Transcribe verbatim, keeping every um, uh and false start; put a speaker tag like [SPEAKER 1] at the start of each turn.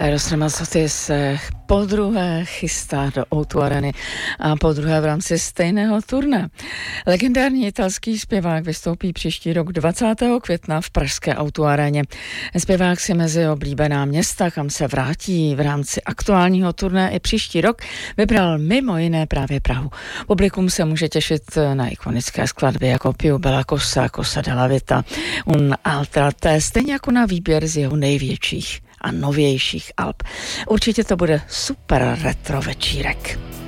[SPEAKER 1] Eros Ramazzotti se podruhé chystá do ó dvě Areny a podruhé v rámci stejného turné. Legendární italský zpěvák vystoupí příští rok dvacátého května v pražské ó dvě Aréně. Zpěvák si mezi oblíbená města, kam se vrátí v rámci aktuálního turné i příští rok, vybral mimo jiné právě Prahu. Publikum se může těšit na ikonické skladby jako Più bella cosa, Cosa della vita, Un altra te, stejně jako na výběr z jeho největších a novějších alb. Určitě to bude super retro večírek.